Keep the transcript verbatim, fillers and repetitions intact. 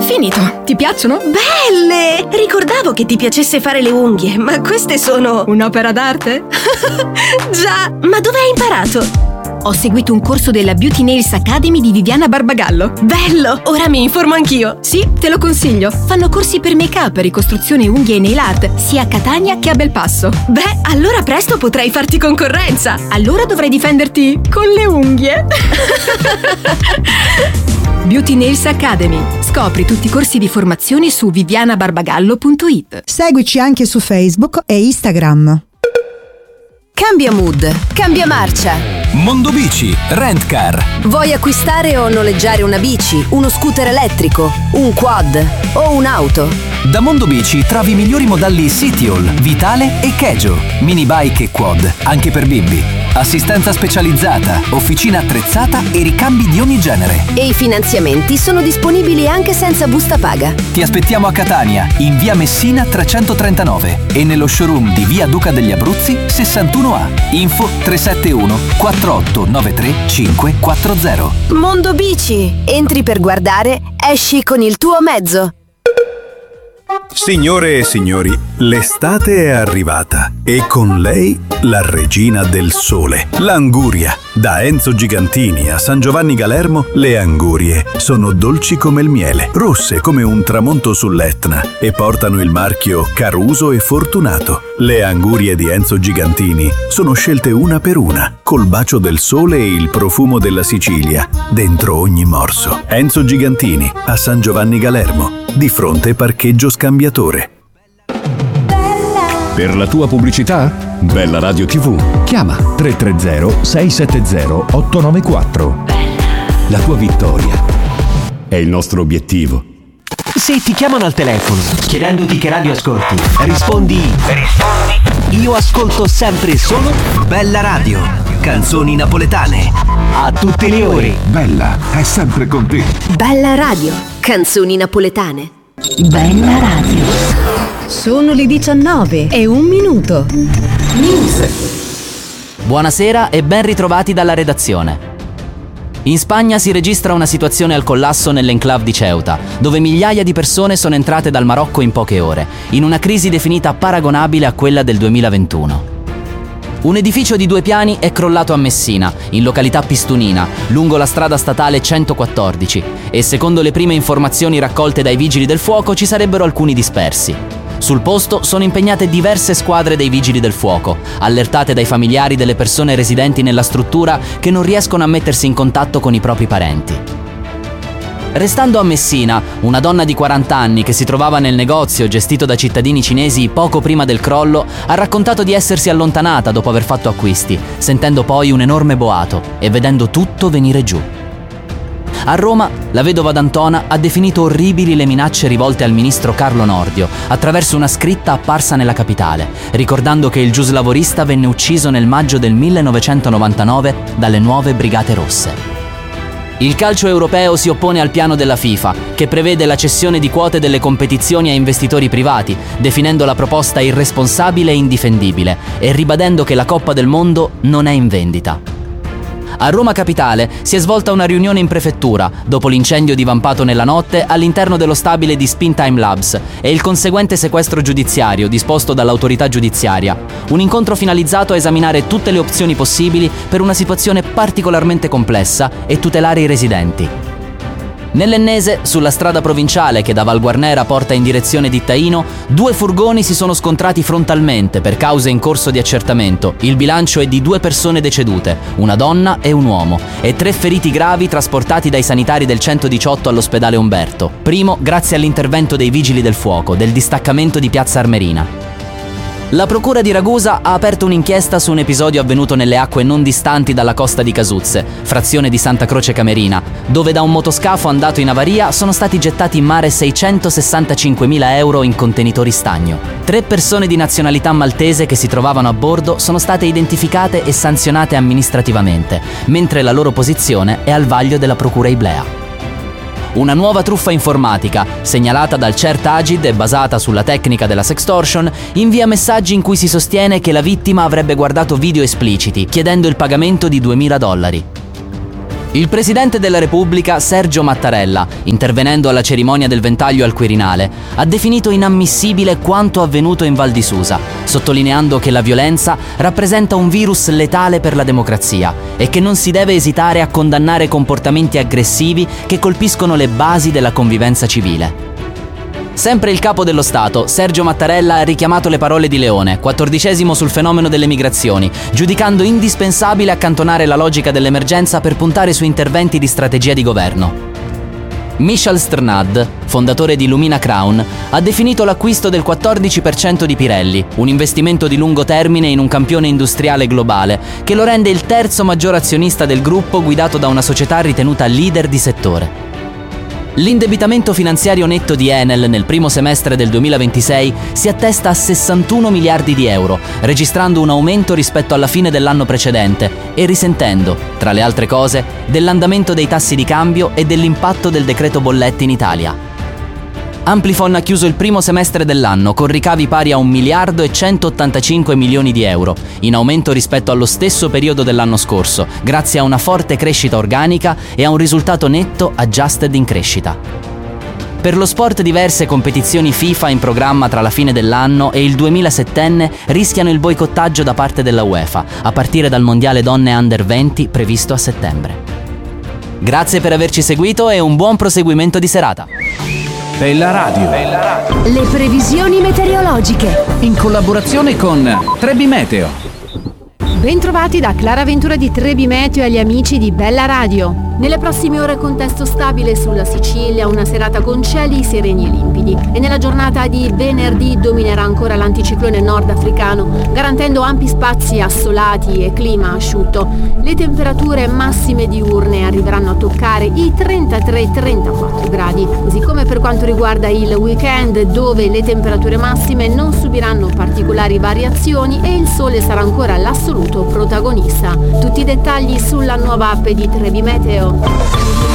Finito. Ti piacciono? Belle! Ricordavo che ti piacesse fare le unghie, ma queste sono... Un'opera d'arte? Già! Ma dove hai imparato? Ho seguito un corso della Beauty Nails Academy di Viviana Barbagallo. Bello! Ora mi informo anch'io. Sì, te lo consiglio. Fanno corsi per make-up, ricostruzione unghie e nail art, sia a Catania che a Belpasso. Beh, allora presto potrai farti concorrenza. Allora dovrai difenderti con le unghie. Beauty Nails Academy. Scopri tutti i corsi di formazione su viviana barbagallo punto it. Seguici anche su Facebook e Instagram. Cambia mood, cambia marcia. Mondobici, Rent Car. Vuoi acquistare o noleggiare una bici, uno scooter elettrico, un quad o un'auto? Da Mondobici trovi i migliori modelli Citiol, Vitale e Kejo, mini bike e quad, anche per bimbi. Assistenza specializzata, officina attrezzata e ricambi di ogni genere. E i finanziamenti sono disponibili anche senza busta paga. Ti aspettiamo a Catania, in via Messina trecentotrentanove e nello showroom di via Duca degli Abruzzi sessantuno A. Info tre sette uno quattro otto nove tre cinque quattro zero. Mondobici. Entri per guardare, esci con il tuo mezzo. Signore e signori, l'estate è arrivata e con lei la regina del sole, l'anguria. Da Enzo Gigantini a San Giovanni Galermo, le angurie sono dolci come il miele, rosse come un tramonto sull'Etna e portano il marchio Caruso e Fortunato. Le angurie di Enzo Gigantini sono scelte una per una, col bacio del sole e il profumo della Sicilia dentro ogni morso. Enzo Gigantini a San Giovanni Galermo, di fronte parcheggio scambiatore. Per la tua pubblicità? Bella Radio tivù. Chiama tre tre zero sei sette zero otto nove quattro. La tua vittoria è il nostro obiettivo. Se ti chiamano al telefono chiedendoti che radio ascolti, rispondi Rispondi Io ascolto sempre e solo Bella Radio, canzoni napoletane a tutte le ore. Bella è sempre con te. Bella Radio, canzoni napoletane. Bella Radio. Sono le diciannove e un minuto. News. Buonasera e ben ritrovati dalla redazione. In Spagna si registra una situazione al collasso nell'enclave di Ceuta, dove migliaia di persone sono entrate dal Marocco in poche ore, in una crisi definita paragonabile a quella del duemilaventuno. Un edificio di due piani è crollato a Messina, in località Pistunina, lungo la strada statale centoquattordici, e secondo le prime informazioni raccolte dai vigili del fuoco ci sarebbero alcuni dispersi. Sul posto sono impegnate diverse squadre dei vigili del fuoco, allertate dai familiari delle persone residenti nella struttura che non riescono a mettersi in contatto con i propri parenti. Restando a Messina, una donna di quaranta anni che si trovava nel negozio gestito da cittadini cinesi poco prima del crollo ha raccontato di essersi allontanata dopo aver fatto acquisti, sentendo poi un enorme boato e vedendo tutto venire giù. A Roma, la vedova d'Antona ha definito orribili le minacce rivolte al ministro Carlo Nordio attraverso una scritta apparsa nella capitale, ricordando che il giuslavorista venne ucciso nel maggio del millenovecentonovantanove dalle nuove Brigate Rosse. Il calcio europeo si oppone al piano della FIFA, che prevede la cessione di quote delle competizioni a investitori privati, definendo la proposta irresponsabile e indifendibile e ribadendo che la Coppa del Mondo non è in vendita. A Roma Capitale si è svolta una riunione in prefettura dopo l'incendio divampato nella notte all'interno dello stabile di Spintime Labs e il conseguente sequestro giudiziario disposto dall'autorità giudiziaria. Un incontro finalizzato a esaminare tutte le opzioni possibili per una situazione particolarmente complessa e tutelare i residenti. Nell'Ennese, sulla strada provinciale che da Valguarnera porta in direzione di Taino, due furgoni si sono scontrati frontalmente per cause in corso di accertamento. Il bilancio è di due persone decedute, una donna e un uomo, e tre feriti gravi trasportati dai sanitari del centodiciotto all'ospedale Umberto. Primo grazie all'intervento dei vigili del fuoco, del distaccamento di Piazza Armerina. La procura di Ragusa ha aperto un'inchiesta su un episodio avvenuto nelle acque non distanti dalla costa di Casuzze, frazione di Santa Croce Camerina, dove da un motoscafo andato in avaria sono stati gettati in mare seicentosessantacinquemila euro in contenitori stagno. Tre persone di nazionalità maltese che si trovavano a bordo sono state identificate e sanzionate amministrativamente, mentre la loro posizione è al vaglio della procura Iblea. Una nuova truffa informatica, segnalata dal CERT Agid e basata sulla tecnica della sextortion, invia messaggi in cui si sostiene che la vittima avrebbe guardato video espliciti, chiedendo il pagamento di duemila dollari. Il Presidente della Repubblica, Sergio Mattarella, intervenendo alla cerimonia del ventaglio al Quirinale, ha definito inammissibile quanto avvenuto in Val di Susa, sottolineando che la violenza rappresenta un virus letale per la democrazia e che non si deve esitare a condannare comportamenti aggressivi che colpiscono le basi della convivenza civile. Sempre il capo dello Stato, Sergio Mattarella, ha richiamato le parole di Leone, quattordicesimo sul fenomeno delle migrazioni, giudicando indispensabile accantonare la logica dell'emergenza per puntare su interventi di strategia di governo. Michal Strnad, fondatore di Lumina Crown, ha definito l'acquisto del quattordici per cento di Pirelli, un investimento di lungo termine in un campione industriale globale, che lo rende il terzo maggior azionista del gruppo guidato da una società ritenuta leader di settore. L'indebitamento finanziario netto di Enel nel primo semestre del duemilaventisei si attesta a sessantuno miliardi di euro, registrando un aumento rispetto alla fine dell'anno precedente e risentendo, tra le altre cose, dell'andamento dei tassi di cambio e dell'impatto del decreto bollette in Italia. Amplifon ha chiuso il primo semestre dell'anno con ricavi pari a un miliardo e centottantacinque milioni di euro, in aumento rispetto allo stesso periodo dell'anno scorso, grazie a una forte crescita organica e a un risultato netto adjusted in crescita. Per lo sport diverse competizioni FIFA in programma tra la fine dell'anno e il duemilasettenne rischiano il boicottaggio da parte della UEFA, a partire dal Mondiale Donne Under venti previsto a settembre. Grazie per averci seguito e un buon proseguimento di serata. Bella Radio. Bella Radio. Le previsioni meteorologiche. In collaborazione con Trebi Meteo. Bentrovati da Clara Ventura di Trebi Meteo e agli amici di Bella Radio. Nelle prossime ore contesto stabile sulla Sicilia, una serata con cieli sereni e limpidi. E nella giornata di venerdì dominerà ancora l'anticiclone nordafricano, garantendo ampi spazi assolati e clima asciutto. Le temperature massime diurne arriveranno a toccare i trentatré trentaquattro gradi, così come per quanto riguarda il weekend, dove le temperature massime non subiranno particolari variazioni e il sole sarà ancora l'assoluto protagonista. Tutti i dettagli sulla nuova app di Trebi Meteo.